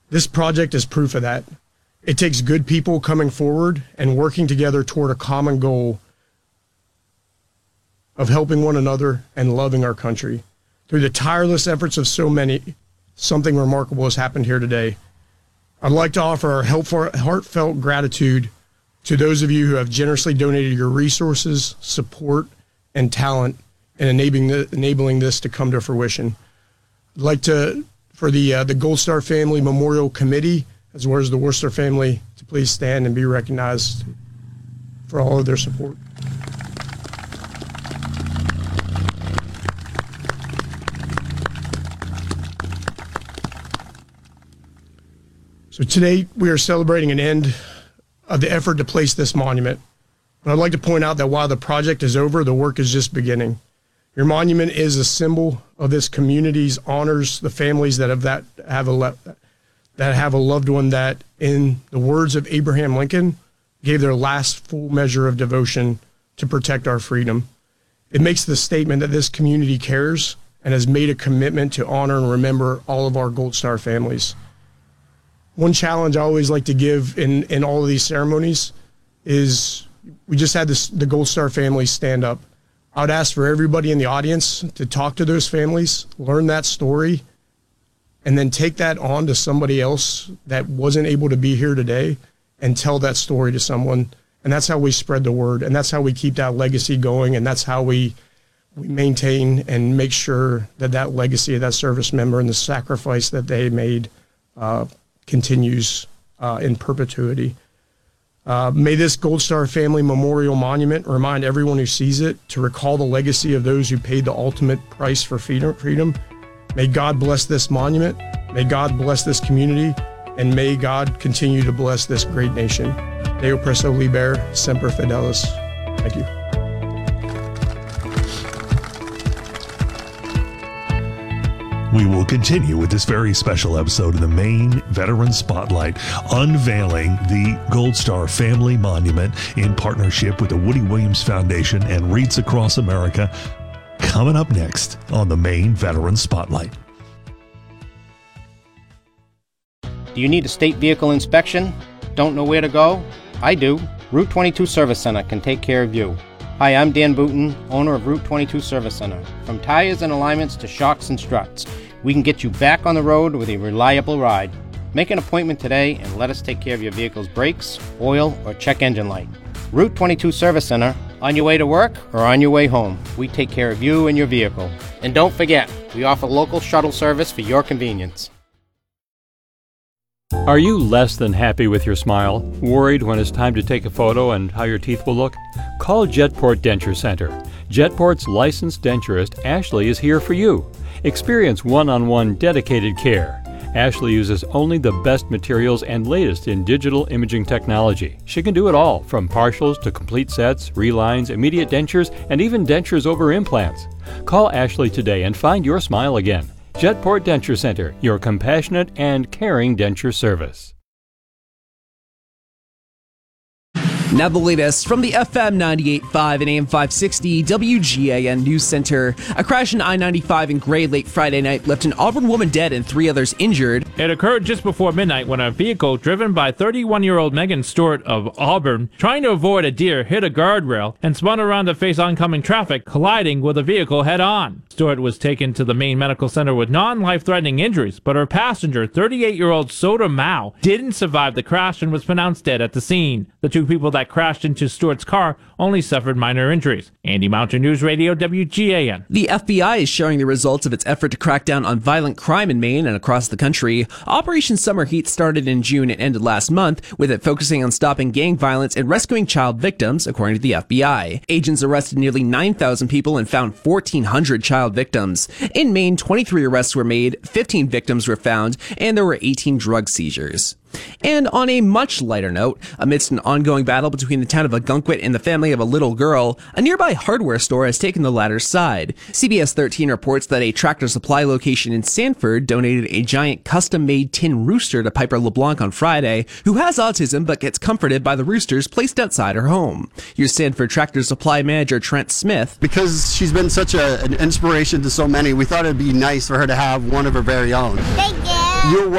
This project is proof of that. It takes good people coming forward and working together toward a common goal of helping one another and loving our country. Through the tireless efforts of so many, something remarkable has happened here today. I'd like to offer our heartfelt gratitude to those of you who have generously donated your resources, support, and talent in enabling this to come to fruition. I'd like to, for the Gold Star Family Memorial Committee, as well as the Worcester family, to please stand and be recognized for all of their support. So today we are celebrating an end of the effort to place this monument. But I'd like to point out that while the project is over, the work is just beginning. Your monument is a symbol of this community's honors the families that have a loved one that, in the words of Abraham Lincoln, gave their last full measure of devotion to protect our freedom. It makes the statement that this community cares and has made a commitment to honor and remember all of our Gold Star families. One challenge I always like to give in all of these ceremonies is we just had the Gold Star families stand up. I would ask for everybody in the audience to talk to those families, learn that story, and then take that on to somebody else that wasn't able to be here today and tell that story to someone. And that's how we spread the word, and that's how we keep that legacy going, and that's how we maintain and make sure that that legacy of that service member and the sacrifice that they made continues in perpetuity. May this Gold Star Family Memorial Monument remind everyone who sees it to recall the legacy of those who paid the ultimate price for freedom. May God bless this monument. May God bless this community. And may God continue to bless this great nation. Deo presso liber, semper fidelis. Thank you. We will continue with this very special episode of the Maine Veteran Spotlight, unveiling the Gold Star Family Monument in partnership with the Woody Williams Foundation and Wreaths Across America, coming up next on the Maine Veteran Spotlight. Do you need a state vehicle inspection? Don't know where to go? I do. Route 22 Service Center can take care of you. Hi, I'm Dan Booton, owner of Route 22 Service Center. From tires and alignments to shocks and struts, we can get you back on the road with a reliable ride. Make an appointment today and let us take care of your vehicle's brakes, oil, or check engine light. Route 22 Service Center, on your way to work or on your way home, we take care of you and your vehicle. And don't forget, we offer local shuttle service for your convenience. Are you less than happy with your smile? Worried when it's time to take a photo and how your teeth will look? Call Jetport Denture Center. Jetport's licensed denturist, Ashley, is here for you. Experience one-on-one dedicated care. Ashley uses only the best materials and latest in digital imaging technology. She can do it all, from partials to complete sets, relines, immediate dentures, and even dentures over implants. Call Ashley today and find your smile again. Jetport Denture Center, your compassionate and caring denture service. Now the latest from the FM 98.5 and AM 560 WGAN News Center. A crash in I-95 in Gray late Friday night left an Auburn woman dead and 3 others injured. It occurred just before midnight when a vehicle driven by 31-year-old Megan Stewart of Auburn, trying to avoid a deer, hit a guardrail and spun around to face oncoming traffic, colliding with a vehicle head-on. Stewart was taken to the Maine Medical Center with non-life-threatening injuries, but her passenger, 38-year-old Soda Mao, didn't survive the crash and was pronounced dead at the scene. The 2 people that crashed into Stewart's car only suffered minor injuries. Andy Mountain News Radio, WGAN. The FBI is sharing the results of its effort to crack down on violent crime in Maine and across the country. Operation Summer Heat started in June and ended last month, with it focusing on stopping gang violence and rescuing child victims, according to the FBI. Agents arrested nearly 9,000 people and found 1,400 child victims. In Maine, 23 arrests were made, 15 victims were found, and there were 18 drug seizures. And on a much lighter note, amidst an ongoing battle between the town of Ogunquit and the family of a little girl, a nearby hardware store has taken the latter's side. CBS 13 reports that a Tractor Supply location in Sanford donated a giant custom-made tin rooster to Piper LeBlanc on Friday, who has autism but gets comforted by the roosters placed outside her home. Here's Sanford Tractor Supply manager Trent Smith. Because she's been such an inspiration to so many, we thought it'd be nice for her to have one of her very own. Thank you. You're